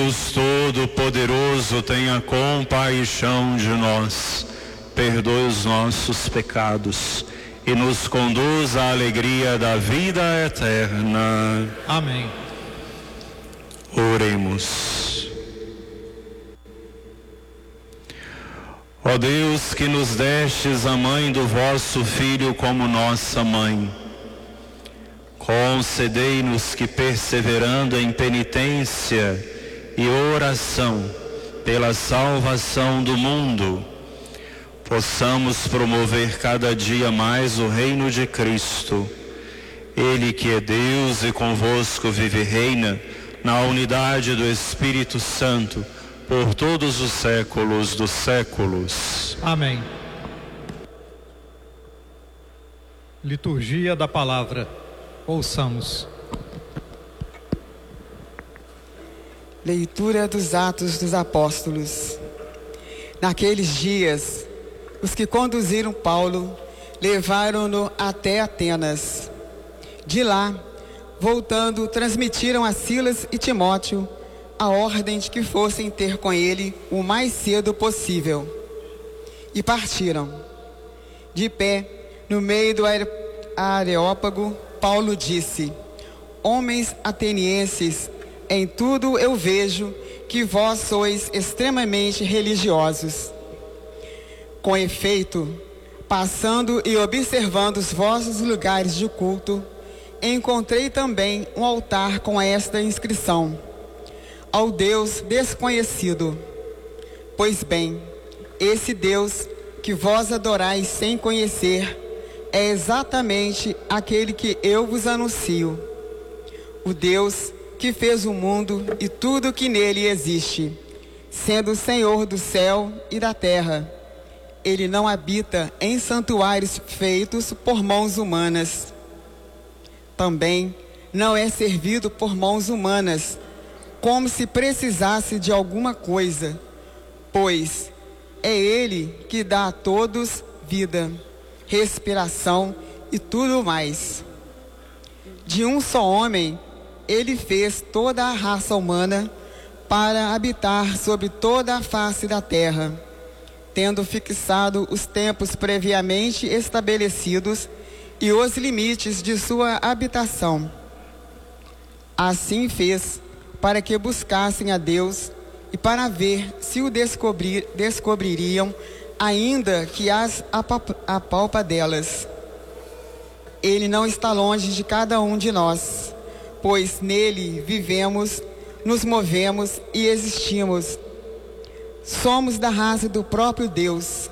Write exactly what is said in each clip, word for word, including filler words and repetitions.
Deus Todo-Poderoso, tenha compaixão de nós, perdoe os nossos pecados e nos conduz à alegria da vida eterna. Amém. Oremos. Ó Deus, que nos destes a mãe do vosso Filho como nossa mãe, concedei-nos que, perseverando em penitência e oração pela salvação do mundo, possamos promover cada dia mais o reino de Cristo. Ele que é Deus e convosco vive e reina na unidade do Espírito Santo por todos os séculos dos séculos. Amém. Liturgia da Palavra. Ouçamos. Leitura dos Atos dos Apóstolos. Naqueles dias, os que conduziram Paulo levaram-no até Atenas. De lá, voltando, transmitiram a Silas e Timóteo a ordem de que fossem ter com ele o mais cedo possível. E partiram. De pé, no meio do Areópago, Paulo disse: Homens atenienses, em tudo eu vejo que vós sois extremamente religiosos. Com efeito, passando e observando os vossos lugares de culto, encontrei também um altar com esta inscrição: Ao Deus desconhecido. Pois bem, esse Deus que vós adorais sem conhecer é exatamente aquele que eu vos anuncio. O Deus que fez o mundo e tudo que nele existe, sendo o Senhor do céu e da terra. Ele não habita em santuários feitos por mãos humanas. Também não é servido por mãos humanas, como se precisasse de alguma coisa, pois é Ele que dá a todos vida, respiração e tudo mais. De um só homem, Ele fez toda a raça humana para habitar sobre toda a face da terra, tendo fixado os tempos previamente estabelecidos e os limites de sua habitação. Assim fez para que buscassem a Deus e para ver se o descobrir, descobririam, ainda que as apalpa delas. Ele não está longe de cada um de nós, pois nele vivemos, nos movemos e existimos. Somos da raça do próprio Deus.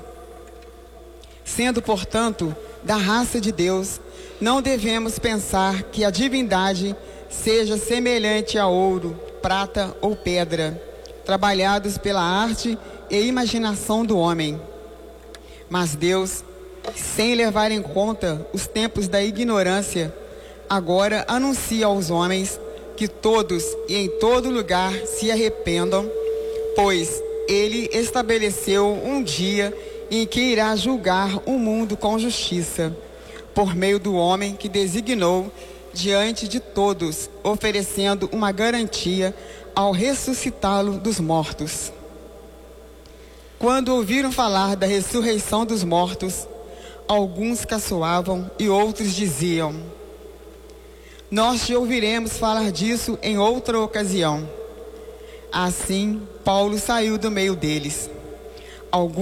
Sendo, portanto, da raça de Deus, não devemos pensar que a divindade seja semelhante a ouro, prata ou pedra, trabalhados pela arte e imaginação do homem. Mas Deus, sem levar em conta os tempos da ignorância, agora anuncia aos homens que todos e em todo lugar se arrependam, pois Ele estabeleceu um dia em que irá julgar o mundo com justiça, por meio do homem que designou diante de todos, oferecendo uma garantia ao ressuscitá-lo dos mortos. Quando ouviram falar da ressurreição dos mortos, alguns caçoavam e outros diziam: Nós te ouviremos falar disso em outra ocasião. Assim, Paulo saiu do meio deles. Alguns